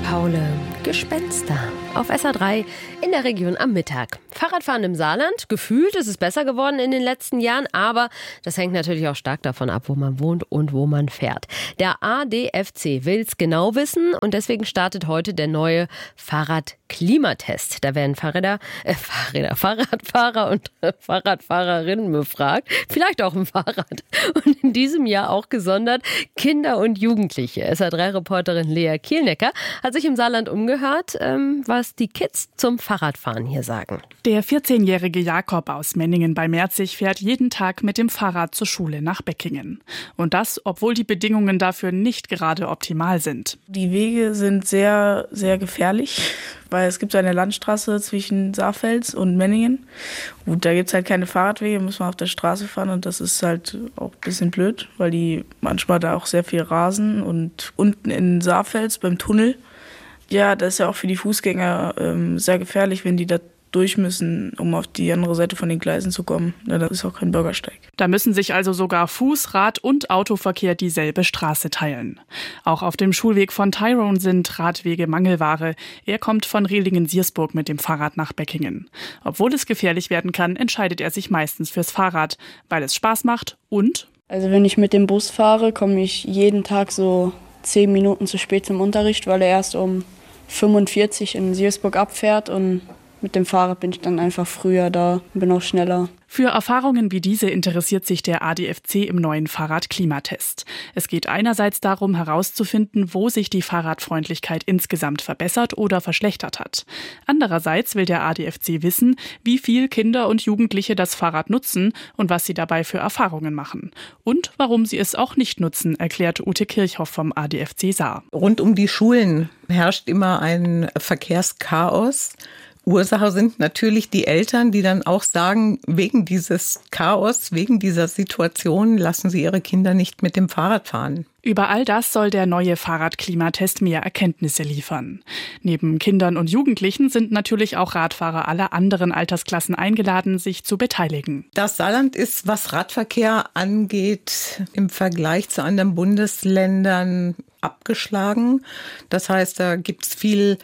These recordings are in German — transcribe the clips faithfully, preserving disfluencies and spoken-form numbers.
Paule, Gespenster auf S R drei in der Region am Mittag. Fahrradfahren im Saarland, gefühlt ist es besser geworden in den letzten Jahren, aber das hängt natürlich auch stark davon ab, wo man wohnt und wo man fährt. Der A D F C will es genau wissen und deswegen startet heute der neue Fahrradklimatest. Da werden Fahrräder, äh, Fahrräder, Fahrradfahrer und äh, Fahrradfahrerinnen befragt, vielleicht auch ein Fahrrad. Und in diesem Jahr auch gesondert Kinder und Jugendliche. S R drei Reporterin Lea Kielnecker hat sich im Saarland umgehört, ähm, was die Kids zum Fahrradfahren hier sagen. Der vierzehnjährige Jakob aus Menningen bei Merzig fährt jeden Tag mit dem Fahrrad zur Schule nach Beckingen. Und das, obwohl die Bedingungen dafür nicht gerade optimal sind. Die Wege sind sehr, sehr gefährlich, weil es gibt eine Landstraße zwischen Saarfels und Menningen. Und da gibt es halt keine Fahrradwege, muss man auf der Straße fahren und das ist halt auch ein bisschen blöd, weil die manchmal da auch sehr viel rasen. Und unten in Saarfels beim Tunnel, ja, das ist ja auch für die Fußgänger ähm, sehr gefährlich, wenn die da durch müssen, um auf die andere Seite von den Gleisen zu kommen. Ja, das ist auch kein Bürgersteig. Da müssen sich also sogar Fuß-, Rad- und Autoverkehr dieselbe Straße teilen. Auch auf dem Schulweg von Tyrone sind Radwege Mangelware. Er kommt von Rehlingen-Siersburg mit dem Fahrrad nach Beckingen. Obwohl es gefährlich werden kann, entscheidet er sich meistens fürs Fahrrad, weil es Spaß macht und... Also wenn ich mit dem Bus fahre, komme ich jeden Tag so zehn Minuten zu spät zum Unterricht, weil er erst um fünfundvierzig in Siersburg abfährt und mit dem Fahrrad bin ich dann einfach früher da und bin auch schneller. Für Erfahrungen wie diese interessiert sich der A D F C im neuen Fahrradklimatest. Es geht einerseits darum, herauszufinden, wo sich die Fahrradfreundlichkeit insgesamt verbessert oder verschlechtert hat. Andererseits will der A D F C wissen, wie viel Kinder und Jugendliche das Fahrrad nutzen und was sie dabei für Erfahrungen machen. Und warum sie es auch nicht nutzen, erklärt Ute Kirchhoff vom A D F C Saar. Rund um die Schulen herrscht immer ein Verkehrschaos. Ursache sind natürlich die Eltern, die dann auch sagen, wegen dieses Chaos, wegen dieser Situation lassen sie ihre Kinder nicht mit dem Fahrrad fahren. Über all das soll der neue Fahrradklimatest mehr Erkenntnisse liefern. Neben Kindern und Jugendlichen sind natürlich auch Radfahrer aller anderen Altersklassen eingeladen, sich zu beteiligen. Das Saarland ist, was Radverkehr angeht, im Vergleich zu anderen Bundesländern abgeschlagen. Das heißt, da gibt es viel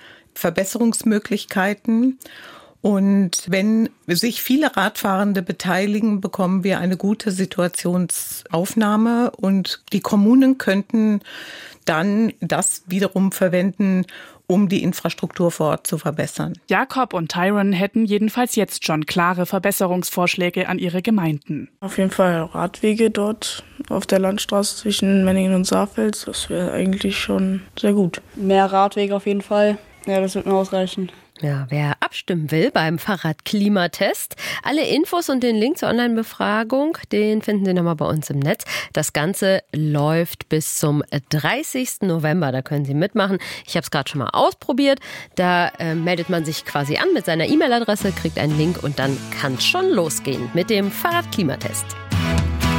Verbesserungsmöglichkeiten. Und wenn sich viele Radfahrende beteiligen, bekommen wir eine gute Situationsaufnahme und die Kommunen könnten dann das wiederum verwenden, um die Infrastruktur vor Ort zu verbessern. Jakob und Tyrone hätten jedenfalls jetzt schon klare Verbesserungsvorschläge an ihre Gemeinden. Auf jeden Fall Radwege dort auf der Landstraße zwischen Menningen und Saarfels, das wäre eigentlich schon sehr gut. Mehr Radwege auf jeden Fall. Ja, das wird mir ausreichen. Ja, wer abstimmen will beim Fahrradklimatest, alle Infos und den Link zur Online-Befragung, den finden Sie nochmal bei uns im Netz. Das Ganze läuft bis zum dreißigsten November, da können Sie mitmachen. Ich habe es gerade schon mal ausprobiert. Da äh, meldet man sich quasi an mit seiner E-Mail-Adresse, kriegt einen Link und dann kann es schon losgehen mit dem Fahrradklimatest.